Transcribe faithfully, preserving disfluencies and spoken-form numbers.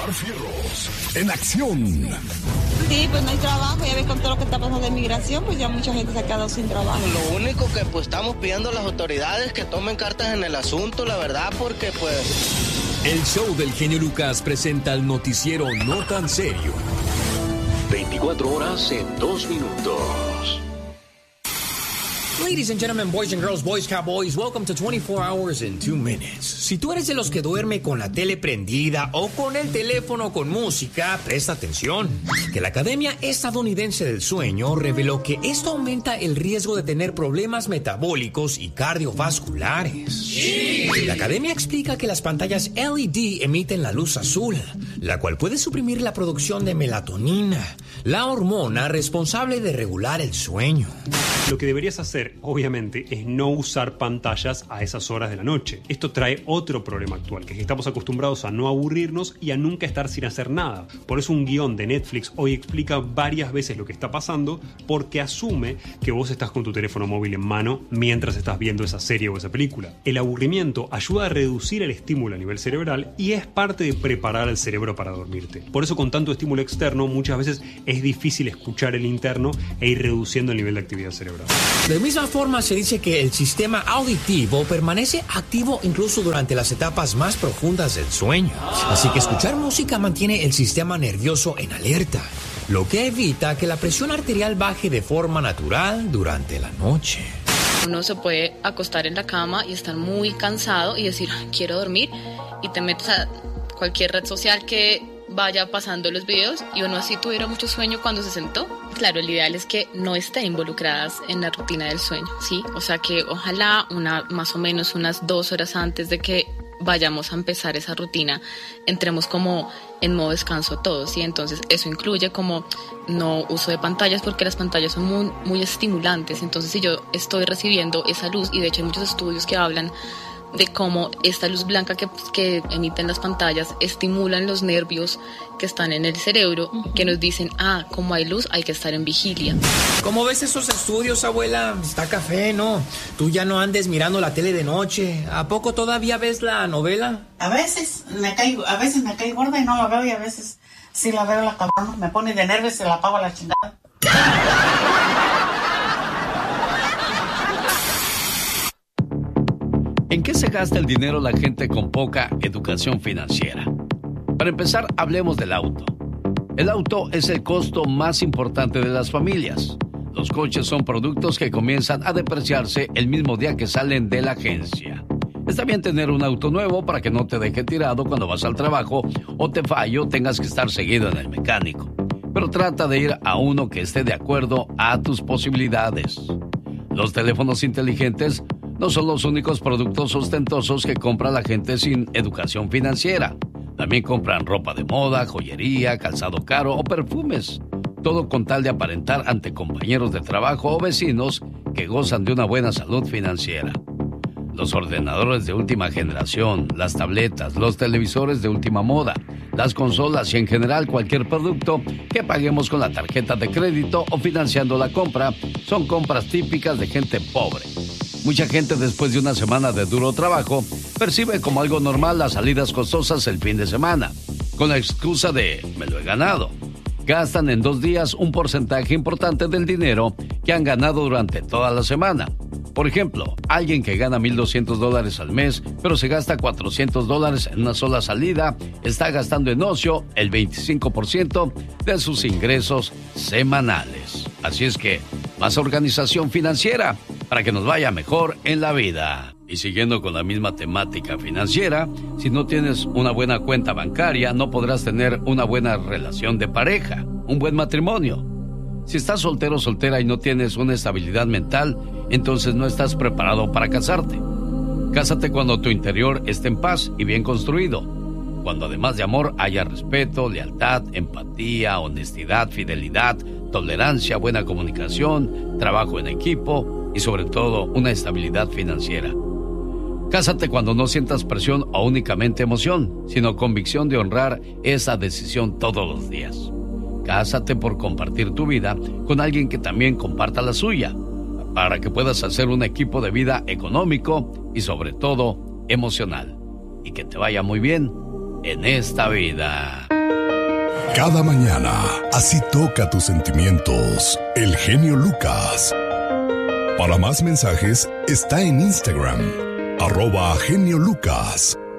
Omar Fierros, en acción. Sí, pues no hay trabajo, ya ves con todo lo que está pasando de migración, pues ya mucha gente se ha quedado sin trabajo. Lo único que pues estamos pidiendo a las autoridades que tomen cartas en el asunto, la verdad, porque pues... El show del genio Lucas presenta el noticiero No Tan Serio. veinticuatro horas en dos minutos. Ladies and gentlemen, boys and girls, boys, cowboys, welcome to twenty-four hours in two minutes. Si tú eres de los que duerme con la tele prendida o con el teléfono con música, presta atención. Que la Academia Estadounidense del Sueño reveló que esto aumenta el riesgo de tener problemas metabólicos y cardiovasculares. Sí. La Academia explica que las pantallas L E D emiten la luz azul, la cual puede suprimir la producción de melatonina, la hormona responsable de regular el sueño. Lo que deberías hacer, obviamente, es no usar pantallas a esas horas de la noche. Esto trae otro problema actual, que es que estamos acostumbrados a no aburrirnos y a nunca estar sin hacer nada. Por eso un guión de Netflix hoy explica varias veces lo que está pasando, porque asume que vos estás con tu teléfono móvil en mano mientras estás viendo esa serie o esa película. El aburrimiento ayuda a reducir el estímulo a nivel cerebral y es parte de preparar al cerebro para dormirte. Por eso con tanto estímulo externo muchas veces es difícil escuchar el interno e ir reduciendo el nivel de actividad cerebral. De misma forma se dice que el sistema auditivo permanece activo incluso durante las etapas más profundas del sueño. Así que escuchar música mantiene el sistema nervioso en alerta, lo que evita que la presión arterial baje de forma natural durante la noche. Uno se puede acostar en la cama y estar muy cansado y decir, quiero dormir, y te metes a cualquier red social que vaya pasando los videos y uno así tuviera mucho sueño cuando se sentó. Claro, el ideal es que no estén involucradas en la rutina del sueño, ¿sí? O sea que ojalá una, más o menos unas dos horas antes de que vayamos a empezar esa rutina, entremos como en modo descanso todos, ¿sí? Entonces eso incluye como no uso de pantallas, porque las pantallas son muy, muy estimulantes. Entonces si yo estoy recibiendo esa luz, y de hecho hay muchos estudios que hablan de cómo esta luz blanca que, que emiten las pantallas estimulan los nervios que están en el cerebro, uh-huh. que nos dicen, ah, como hay luz, hay que estar en vigilia. ¿Cómo ves esos estudios, abuela? Está café, ¿no? Tú ya no andes mirando la tele de noche. ¿A poco todavía ves la novela? A veces me caigo, a veces me caigo gorda y no la veo, y a veces sí la veo, la cabrona. Me pone de nervios y se la apago a la chingada. ¿En qué se gasta el dinero la gente con poca educación financiera? Para empezar, hablemos del auto. El auto es el costo más importante de las familias. Los coches son productos que comienzan a depreciarse el mismo día que salen de la agencia. Está bien tener un auto nuevo para que no te deje tirado cuando vas al trabajo o te fallo tengas que estar seguido en el mecánico. Pero trata de ir a uno que esté de acuerdo a tus posibilidades. Los teléfonos inteligentes no son los únicos productos ostentosos que compra la gente sin educación financiera. También compran ropa de moda, joyería, calzado caro o perfumes. Todo con tal de aparentar ante compañeros de trabajo o vecinos que gozan de una buena salud financiera. Los ordenadores de última generación, las tabletas, los televisores de última moda, las consolas y en general cualquier producto que paguemos con la tarjeta de crédito o financiando la compra son compras típicas de gente pobre. Mucha gente, después de una semana de duro trabajo, percibe como algo normal las salidas costosas el fin de semana, con la excusa de me lo he ganado. Gastan en dos días un porcentaje importante del dinero que han ganado durante toda la semana. Por ejemplo, alguien que gana mil doscientos dólares al mes, pero se gasta cuatrocientos dólares en una sola salida, está gastando en ocio el veinticinco por ciento de sus ingresos semanales. Así es que, más organización financiera para que nos vaya mejor en la vida. Y siguiendo con la misma temática financiera, si no tienes una buena cuenta bancaria, no podrás tener una buena relación de pareja, un buen matrimonio. Si estás soltero o soltera y no tienes una estabilidad mental, entonces no estás preparado para casarte. Cásate cuando tu interior esté en paz y bien construido. Cuando además de amor haya respeto, lealtad, empatía, honestidad, fidelidad, tolerancia, buena comunicación, trabajo en equipo y sobre todo una estabilidad financiera. Cásate cuando no sientas presión o únicamente emoción, sino convicción de honrar esa decisión todos los días. Cásate por compartir tu vida con alguien que también comparta la suya, para que puedas hacer un equipo de vida económico y sobre todo emocional. Y que te vaya muy bien en esta vida. Cada mañana, así toca tus sentimientos. El genio Lucas. Para más mensajes, está en Instagram, arroba genio Lucas.